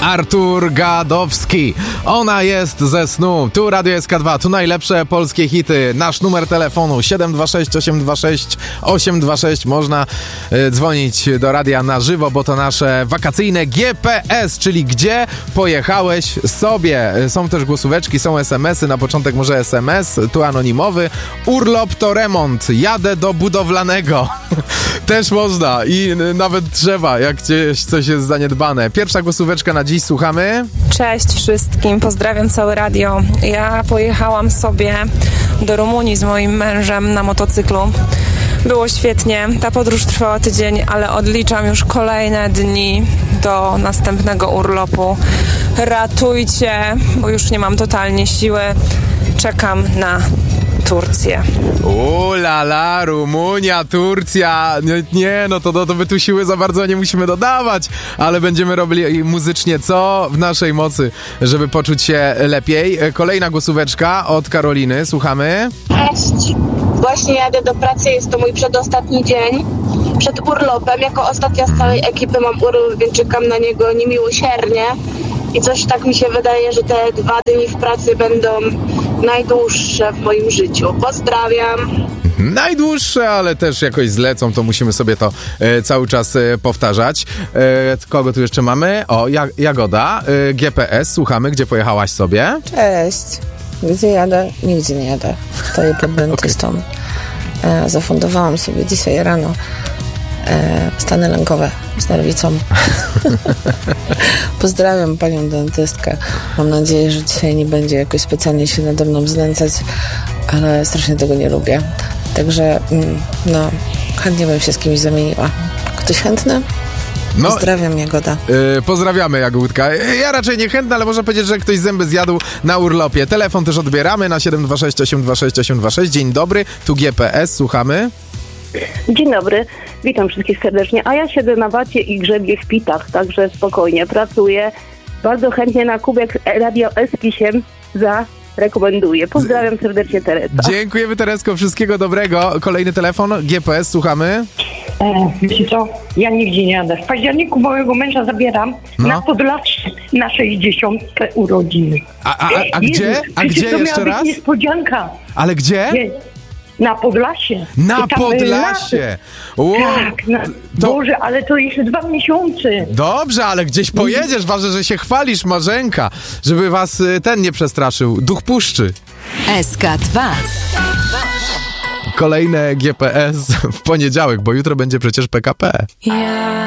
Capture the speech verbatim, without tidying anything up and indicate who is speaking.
Speaker 1: Artur Gadowski. Ona jest ze snu. Tu Radio S K dwa. Tu najlepsze polskie hity. Nasz numer telefonu siedem dwa sześć osiem dwa sześć osiem dwa sześć. Można y, dzwonić do radia na żywo, bo to nasze wakacyjne G P S, czyli gdzie pojechałeś sobie. Są też głosóweczki, są es em esy. Na początek może es em es, tu anonimowy. Urlop to remont. Jadę do budowlanego. Też można i y, nawet trzeba, jak gdzieś coś jest zaniedbane. Pierwsza głosóweczka na dziś, słuchamy.
Speaker 2: Cześć wszystkim, pozdrawiam całe radio. Ja pojechałam sobie do Rumunii z moim mężem na motocyklu. Było świetnie, ta podróż trwała tydzień, ale odliczam już kolejne dni do następnego urlopu. Ratujcie, bo już nie mam totalnie siły. Czekam na Turcję.
Speaker 1: Ulala, Rumunia, Turcja. Nie, nie no to, to, to my tu siły za bardzo nie musimy dodawać, ale będziemy robili muzycznie co w naszej mocy, żeby poczuć się lepiej. Kolejna głosóweczka od Karoliny, słuchamy.
Speaker 3: Cześć, właśnie jadę do pracy, jest to mój przedostatni dzień przed urlopem. Jako ostatnia z całej ekipy mam urlop, więc czekam na niego niemiłosiernie. I coś tak mi się wydaje, że te dwa dni w pracy będą najdłuższe w moim życiu. Pozdrawiam.
Speaker 1: Najdłuższe, ale też jakoś zlecą, to musimy sobie to e, cały czas e, powtarzać. E, kogo tu jeszcze mamy? O, ja, Jagoda, e, G P S, słuchamy, gdzie pojechałaś sobie?
Speaker 4: Cześć. Gdzie jadę? Nigdzie nie jadę. Stoję pod dentystą. Okay. E, zafundowałam sobie dzisiaj rano e, stany lękowe z nerwicą. Pozdrawiam panią dentystkę. Mam nadzieję, że dzisiaj nie będzie jakoś specjalnie się nade mną znęcać, ale strasznie tego nie lubię. Także mm, no, chętnie bym się z kimś zamieniła. Ktoś chętny? No, pozdrawiam, Jagoda.
Speaker 1: Yy, pozdrawiamy, Jagódka. Ja raczej niechętna, ale można powiedzieć, że ktoś zęby zjadł na urlopie. Telefon też odbieramy na siedem dwa sześć osiem dwa sześć osiem dwa sześć. Dzień dobry, tu G P S, słuchamy.
Speaker 5: Dzień dobry, witam wszystkich serdecznie. A ja siedzę na wacie i grzebię w pitach, także spokojnie pracuję. Bardzo chętnie na kubek Radio S Kisiem zarekomenduję. Pozdrawiam serdecznie, Teresa.
Speaker 1: Dziękujemy, Teresko, wszystkiego dobrego. Kolejny telefon, G P S, słuchamy.
Speaker 6: E, wiecie co, ja nigdzie nie jadę. W październiku mojego męża zabieram no. na Podlasie na sześćdziesiątkę urodziny.
Speaker 1: A, a, a, a gdzie? A gdzie
Speaker 6: to
Speaker 1: jeszcze
Speaker 6: miała
Speaker 1: raz?
Speaker 6: być niespodzianka.
Speaker 1: Ale gdzie?
Speaker 6: Nie. Na Podlasie.
Speaker 1: Na Podlasie! Wow.
Speaker 6: Tak, na... to... Boże, ale to jeszcze dwa miesiące.
Speaker 1: Dobrze, ale gdzieś pojedziesz, ważne, że się chwalisz, Marzenka, żeby was ten nie przestraszył. Duch puszczy.
Speaker 7: S K dwa.
Speaker 1: Kolejne G P S w poniedziałek, bo jutro będzie przecież P K P.
Speaker 2: Ja